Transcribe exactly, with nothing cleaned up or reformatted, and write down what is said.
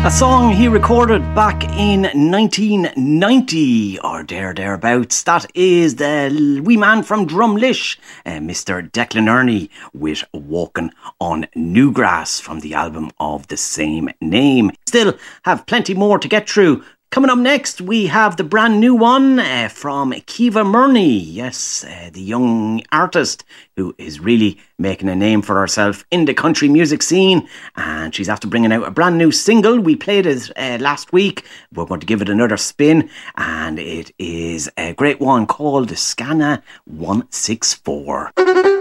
A song he recorded back in nineteen ninety or there thereabouts. That is the wee man from Drumlish, uh, Mister Declan Ernie, with Walking on Newgrass from the album of the same name. Still have plenty more to get through. Coming up next, we have the brand new one uh, from Kiva Murney. Yes, uh, the young artist who is really making a name for herself in the country music scene. And she's after bringing out a brand new single. We played it uh, last week. We're going to give it another spin. And it is a great one called Scana one six four.